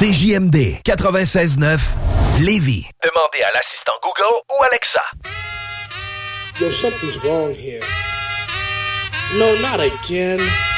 CJMD 96.9 Lévis. Demandez à l'assistant Google ou Alexa. Yo, something's wrong here. No, not again.